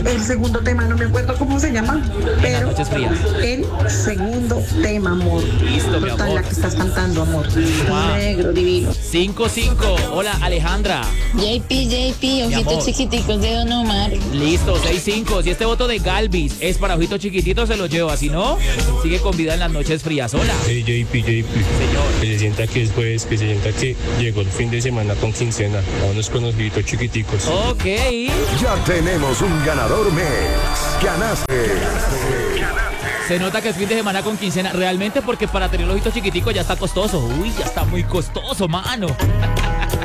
el segundo tema, no me acuerdo cómo se llama, pero Noches frías. el segundo tema, amor. Listo, mi Total, amor. la que estás cantando, amor. Mua. Negro, divino. 5-5. Hola, Alejandra. JP, amor. ojitos chiquiticos de Don Omar. Listo, 6-5. Si este voto de Galvis es para ojitos chiquititos, se lo lleva. Si no, sigue con vida en las noches frías. Hola. Hey, JP, Señor. que se sienta que es jueves, que se sienta que llegó el fin de semana con quincena. Vámonos con los ojitos chiquiticos. Ok. Ya tenemos un ganador mes. Ganaste. Se nota que es fin de semana con quincena. Realmente porque para tener los ojitos chiquiticos ya está costoso. Uy, ya está muy costoso, mano.